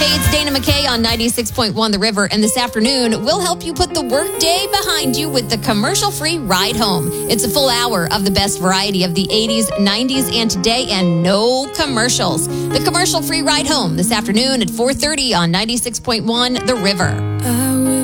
Hey, it's Dana McKay on 96.1 The River, and this afternoon, we'll help you put the workday behind you with the commercial-free Ride Home. It's a full hour of the best variety of the 80s, 90s, and today, and no commercials. The commercial-free Ride Home this afternoon at 4:30 on 96.1 The River.